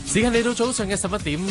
時間嚟到早上嘅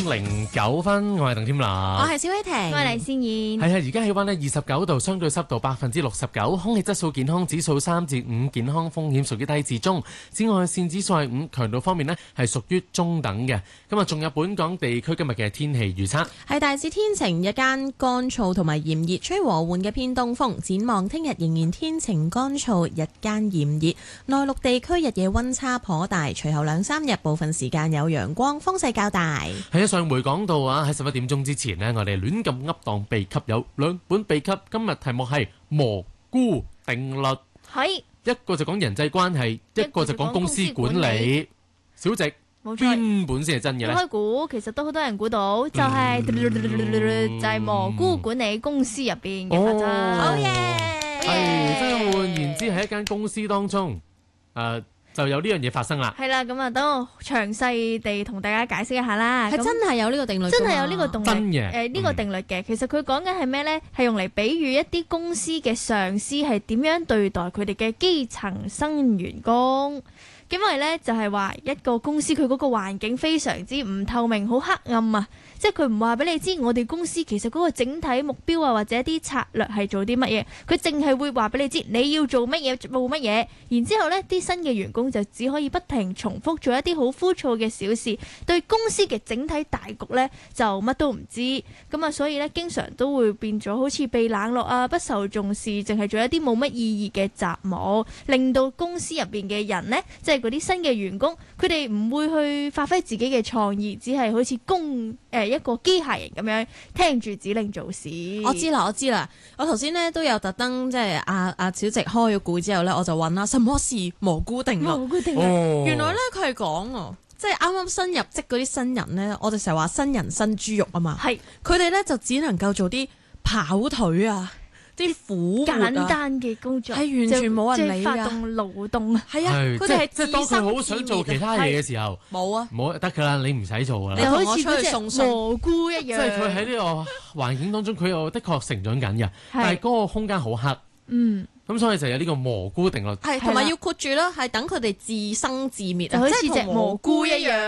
11:09，我係鄧添娜， 我係小威婷， 我係黎善燕。 係而家氣溫呢29度，相對濕度69%，空氣質素健康指數3至5，健康風險屬於低至中。紫外線指數係5，強度方面呢係屬於中等嘅。咁仲有本港地區今日嘅天氣預測係大致天晴，日間乾燥同埋炎熱，吹和緩嘅偏東風。展望聽日仍然天晴乾燥，日間炎熱，內陸地區日夜溫差頗大。隨後2-3日部分時間有陽光，風勢較大。 喺上回講到啊，喺11點鐘之前呢，我哋亂咁噏當秘笈有2本秘笈。今日題目係蘑菇定律， 係一個就講人際關係，一個就講公司管理。小直冇錯， 邊本先係真嘅呢？ 開估其實都好多人估到，就係就係蘑菇管理公司入邊嘅法則。 好嘢！ 係即係換言之，喺一間公司當中，就有呢樣嘢發生啦。 係啦，咁啊，等我詳細地同大家解釋一下啦。 係真係有呢個定律， 真係有呢個定律， 真嘅呢個定律嘅。其實佢講緊係咩呢？係用嚟比喻一啲公司嘅上司係點樣對待佢哋嘅基層新員工。因為呢，就係話一個公司佢嗰個環境非常之唔透明，好黑暗啊！即係佢唔話俾你知，我哋公司其實嗰個整體目標啊，或者一啲策略係做啲乜嘢，佢淨係會話俾你知你要做乜嘢，做乜嘢。然之後呢，啲新嘅員工就只可以不停重複做一啲好枯燥嘅小事，對公司嘅整體大局呢，就乜都唔知。咁啊，所以呢，經常都會變咗好似被冷落啊，不受重視，淨係做一啲冇乜意義嘅雜務，令到公司入邊嘅人呢，即係嗰啲新嘅員工，佢哋唔會去發揮自己嘅創意，只係好似一個機械人咁樣聽住指令做事。 我知啦，我頭先呢都有特登即係阿小直開咗估之後呢，我就問啦，什麼是蘑菇定律？原來呢，佢係講即係啱啱新入職嗰啲新人呢，我哋成日話新人新豬肉啊嘛，係佢哋呢就只能夠做啲跑腿啊，啲苦活啊， 簡單嘅工作， 係完全冇人理㗎， 即係發動勞動啊， 係啊，佢哋係即係當佢好想做其他嘢嘅時候，冇得㗎啦，你唔使做㗎啦， 你同我出去送信蘑菇一樣。 即係佢喺呢個環境當中，佢又的確成長緊嘅，但係嗰個空間好黑。咁所以就有呢個蘑菇定律， 係同埋要括住啦，係等佢哋自生自滅， 就好似隻蘑菇一樣。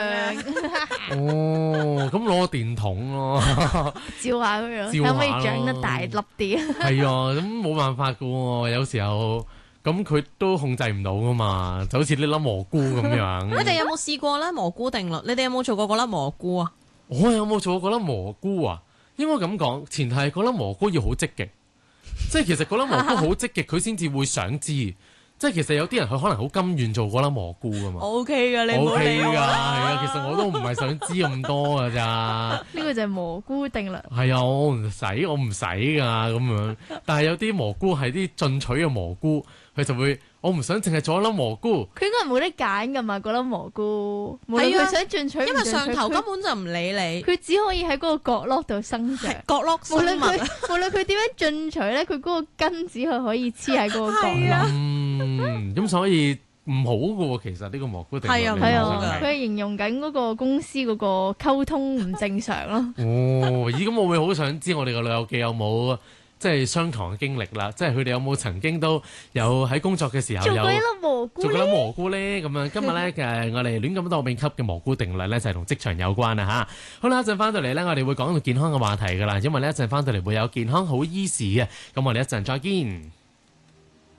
咁攞個電筒咯， 照下佢樣，可唔可以長得大粒啲？ 係啊，咁冇辦法噶喎，有時候咁佢都控制唔到噶嘛，就好似呢粒蘑菇咁樣。 你哋有冇試過咧蘑菇定律？你哋有冇做過嗰粒蘑菇啊？ 我有冇做過嗰粒蘑菇啊？應該咁講，前提係嗰粒蘑菇要好積極。即係其實嗰粒蘑菇好積極，佢先至會想知。即係其實有啲人佢可能好甘願做嗰粒蘑菇噶嘛。 O K 噶，你唔好理㗎，係啊。其實我都唔係想知咁多㗎咋。 呢個就係蘑菇定律。 係啊，我唔使㗎咁樣。但係有啲蘑菇係啲進取嘅蘑菇，佢就會我唔想淨係做一粒蘑菇。 佢應該冇得揀㗎嘛，嗰粒蘑菇。係啊，佢想進取， 因為上頭根本就唔理你， 佢只可以喺嗰個角落度生長。 角落生物。無論佢點樣進取咧，佢嗰個根只係可以黐喺嗰個角落。 咁所以唔好㗎喎，其實呢個蘑菇定律係啊，佢係形容緊嗰個公司嗰個溝通唔正常咯。 咁我會好想知我哋個老友記有冇即係相同嘅經歷啦，即係佢哋有冇曾經都有喺工作嘅時候有做過一粒蘑菇咧？咁樣今日咧我哋亂咁多秘笈嘅蘑菇定律咧就係同職場有關啦嚇。好啦，一陣翻到嚟咧，我哋會講到健康嘅話題㗎啦，因為咧一陣翻到嚟會有健康好醫事嘅，咁我哋一陣再見。